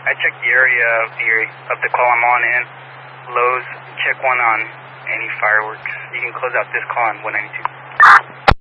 I checked the area of the call I'm on in Lowe's. Check one on any fireworks. You can close out this call on 192.